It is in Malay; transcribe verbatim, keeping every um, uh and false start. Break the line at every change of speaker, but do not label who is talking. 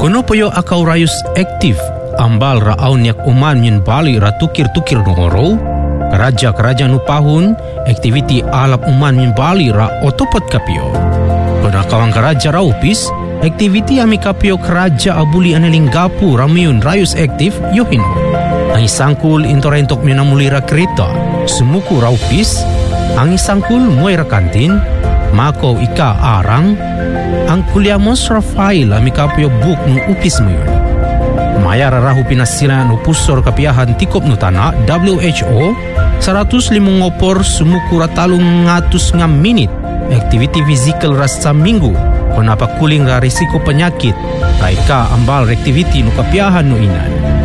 Kuno poyo akau rayus aktif ambal ra aunyak uman min bali ra tukir-tukir nongoro. Keraja-keraja nupahun aktiviti alap uman min bali ra otopot kapio. Kuna kawang keraja ra upis aktiviti ami kapio keraja abuli analinggapu ramiyun rayus aktif yohino. Ang isangkul intorentok minamulira kereta sumuku ra upis. Ang isangkul muay ra kantin mako ika arang. Ang kuliamos Rafael ami kapio buk nu upis mo yun. Maya rarahu pinasilan no pusor kapiahan tikop no tanah W H O seratus lima ngopor sumuku ratalung ngatus nga minit aktiviti fizikal rasa minggu konapa kuling ra risiko penyakit kaika ambal aktiviti no kapiahan no inan.